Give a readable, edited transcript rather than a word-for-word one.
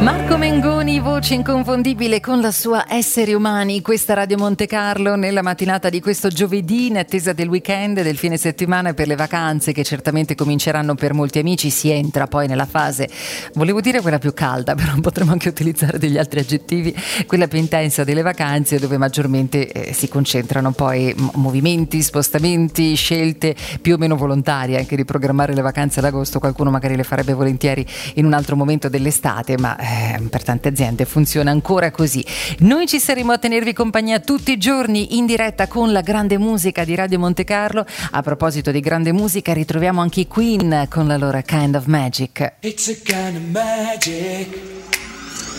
Marco Mengoni, voce inconfondibile con la sua Esseri Umani, questa Radio Monte Carlo nella mattinata di questo giovedì, in attesa del weekend, del fine settimana e per le vacanze che certamente cominceranno per molti amici. Si entra poi nella fase, volevo dire quella più calda, però potremmo anche utilizzare degli altri aggettivi, quella più intensa delle vacanze, dove maggiormente si concentrano poi movimenti, spostamenti, scelte più o meno volontarie anche di programmare le vacanze ad agosto. Qualcuno magari le farebbe volentieri in un altro momento dell'estate, ma per tante aziende funziona ancora così. Noi ci saremo a tenervi compagnia tutti i giorni in diretta con la grande musica di Radio Monte Carlo. A proposito di grande musica, ritroviamo anche i Queen con la loro Kind of Magic. It's a kind of magic.